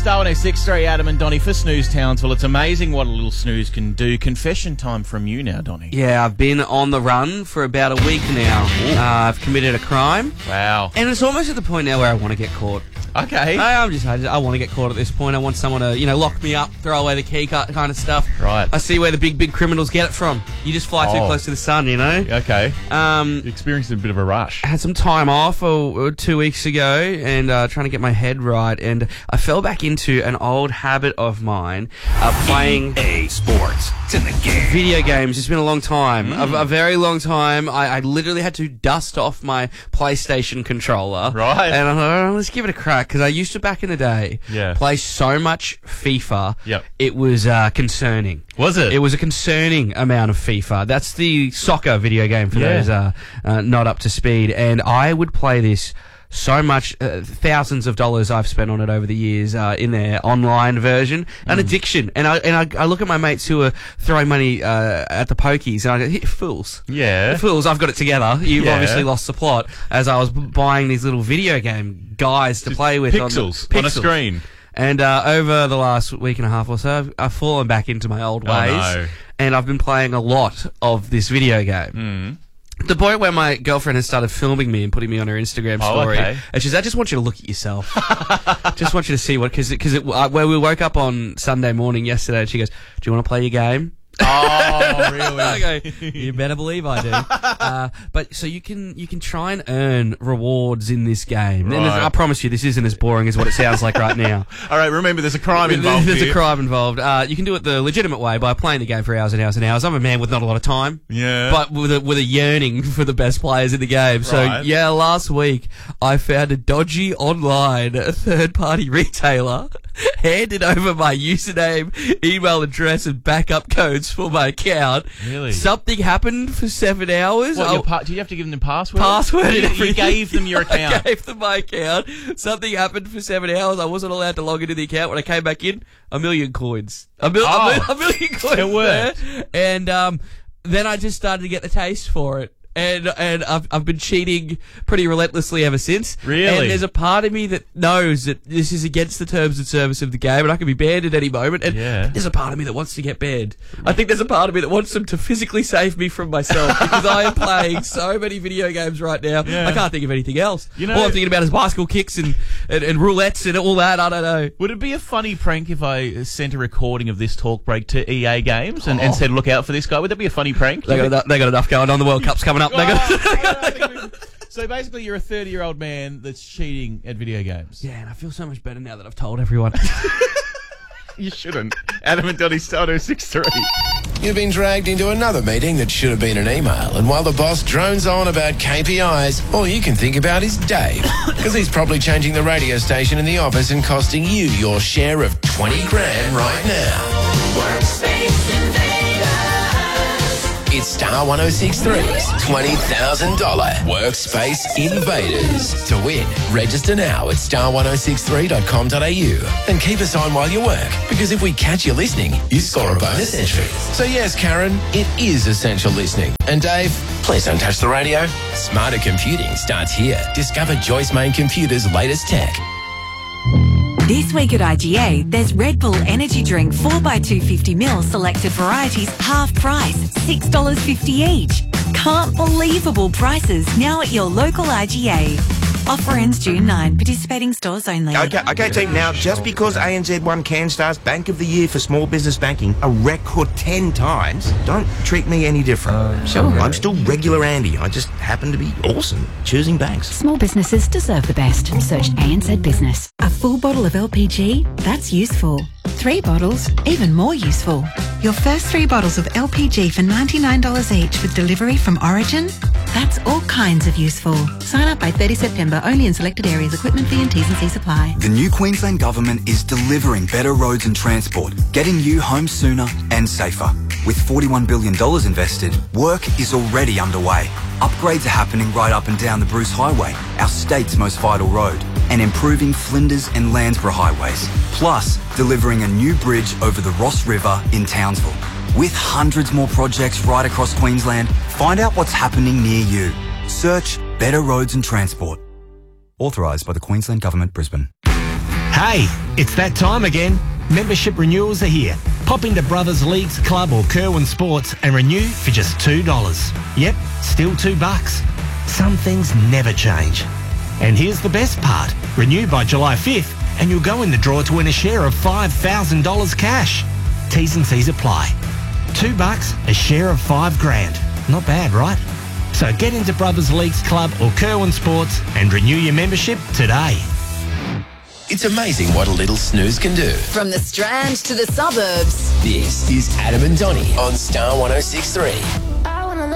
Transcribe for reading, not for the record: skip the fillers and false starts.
Star 106.3, Adam and Donnie for Snooze Townsville. It's amazing what a little snooze can do. Confession time from you now, Donnie. Yeah, I've been on the run for about a week now. I've committed a crime. Wow. And it's almost at the point now where I want to get caught. Okay. I want to get caught at this point. I want someone to, lock me up, throw away the key kind of stuff. Right. I see where the big criminals get it from. You just fly too close to the sun, Okay. You experienced a bit of a rush. I had some time off 2 weeks ago and trying to get my head right, and I fell back into an old habit of mine, playing EA Sports. It's in the game. Video games. It's been a long time, a very long time. I literally had to dust off my PlayStation controller. Right. And I thought, let's give it a crack, because I used to, back in the day, play so much FIFA. Yep. It was concerning. Was it? It was a concerning amount of FIFA. That's the soccer video game for those not up to speed. And I would play this so much, thousands of dollars I've spent on it over the years in their online version. An addiction. And I look at my mates who are throwing money at the pokies, and I go, fools. Yeah. Fools, I've got it together. You've obviously lost the plot, as I was buying these little video game guys to play with. Pixels on a screen. And over the last week and a half or so, I've fallen back into my old ways. No. And I've been playing a lot of this video game. The point where my girlfriend has started filming me and putting me on her Instagram story. Okay. And she says, I just want you to look at yourself. Just want you to see because where we woke up on Sunday morning yesterday, and she goes, do you want to play your game? Oh, really? I go, you better believe I do. But so you can try and earn rewards in this game. Right. And I promise you, this isn't as boring as what it sounds like right now. All right, remember, there's a crime involved. There's a crime involved. You can do it the legitimate way by playing the game for hours and hours and hours. I'm a man with not a lot of time. Yeah. But with a yearning for the best players in the game. So, Right. last week I found a dodgy online third-party retailer, handed over my username, email address, and backup codes for my account. Really? Something happened for 7 hours. Do you have to give them the password? Password and You everything. gave them your account. I gave them my account. Something happened for 7 hours. I wasn't allowed to log into the account. When I came back in, 1 million coins. A million coins. It worked. There. And then I just started to get the taste for it. And I've been cheating pretty relentlessly ever since. Really? And there's a part of me that knows that this is against the terms and service of the game, and I can be banned at any moment. And there's a part of me that wants to get banned. I think there's a part of me that wants them to physically save me from myself, because I am playing so many video games right now. Yeah. I can't think of anything else. You know, all I'm thinking about is bicycle kicks and roulettes and all that. I don't know. Would it be a funny prank if I sent a recording of this talk break to EA Games and said, look out for this guy? Would that be a funny prank? They got enough going on. The World Cup's coming up. So basically, you're a 30-year-old man that's cheating at video games. Yeah, and I feel so much better now that I've told everyone. You shouldn't. Adam and Donnie, Star 106.3. You've been dragged into another meeting that should have been an email, and while the boss drones on about KPIs, all you can think about is Dave, because he's probably changing the radio station in the office and costing you your share of 20 grand right now. Workspace Invaders. It's Star 106.3's $20,000 Workspace Invaders. To win, register now at star1063.com.au and keep us on while you work, because if we catch you listening, you score a bonus entry. So yes, Karen, it is essential listening. And Dave, please don't touch the radio. Smarter computing starts here. Discover Joyce Main Computer's latest tech. This week at IGA, there's Red Bull Energy Drink 4x250ml selected varieties, half price, $6.50 each. Can't believable prices now at your local IGA. Offer ends June 9. Participating stores only. Okay, team. Now, just because ANZ won CanStar's Bank of the Year for small business banking a record 10 times, don't treat me any different. Sure. I'm still regular Andy. I just happen to be awesome choosing banks. Small businesses deserve the best. Search ANZ Business. A full bottle of LPG? That's useful. 3 bottles? Even more useful. Your first 3 bottles of LPG for $99 each with delivery from Origin? That's all kinds of useful. Sign up by 30 September, only in selected areas. Equipment fee and T's and C's apply. The new Queensland Government is delivering better roads and transport, getting you home sooner and safer. With $41 billion invested, work is already underway. Upgrades are happening right up and down the Bruce Highway, our state's most vital road, and improving Flinders and Landsborough highways. Plus, delivering a new bridge over the Ross River in Townsville. With hundreds more projects right across Queensland, find out what's happening near you. Search Better Roads and Transport. Authorised by the Queensland Government, Brisbane. Hey, it's that time again. Membership renewals are here. Pop into Brothers Leagues Club or Kerwin Sports and renew for just $2. Yep, still $2. Some things never change. And here's the best part. Renew by July 5th and you'll go in the draw to win a share of $5,000 cash. T's and C's apply. $2, a share of $5,000. Not bad, right? So get into Brothers Leagues Club or Kerwin Sports and renew your membership today. It's amazing what a little snooze can do. From the Strand to the suburbs. This is Adam and Donnie on Star 106.3.